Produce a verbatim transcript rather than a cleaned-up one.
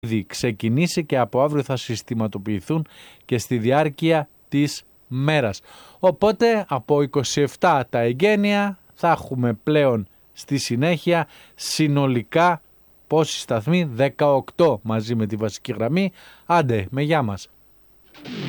ήδη ξεκινήσει και από αύριο θα συστηματοποιηθούν και στη διάρκεια της μέρας. Οπότε από είκοσι επτά τα εγγένεια θα έχουμε πλέον στη συνέχεια συνολικά πόσοι σταθμοί, δεκαοκτώ μαζί με τη βασική γραμμή. Άντε, με γεια μας.